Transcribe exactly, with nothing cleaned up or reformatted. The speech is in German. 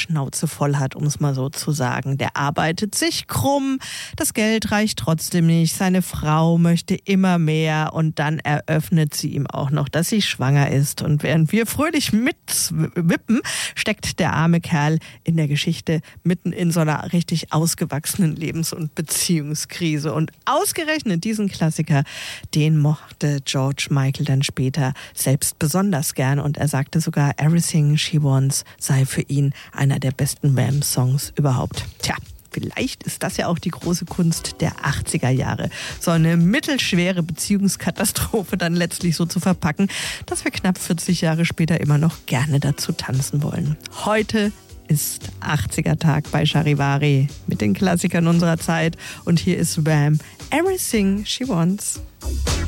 Schnauze voll hat, um es mal so zu sagen. Der arbeitet sich krumm, das Geld reicht trotzdem nicht, seine Frau möchte immer mehr und dann eröffnet sie ihm auch noch, dass sie schwanger ist. Und während wir fröhlich mitwippen, steckt der arme Kerl in der Geschichte mitten in so einer richtig ausgewachsenen Lebens- und Beziehungskrise. Und ausgerechnet diesen Klassiker, den mochte George Michael dann später selbst besonders gern. Und er sagte sogar, Everything She Wants sei für ihn einer der besten Wham-Songs überhaupt. Tja, vielleicht ist das ja auch die große Kunst der achtziger Jahre. So eine mittelschwere Beziehungskatastrophe dann letztlich so zu verpacken, dass wir knapp vierzig Jahre später immer noch gerne dazu tanzen wollen. Heute ist achtziger-Tag bei Charivari mit den Klassikern unserer Zeit. Und hier ist Wham! Everything She Wants.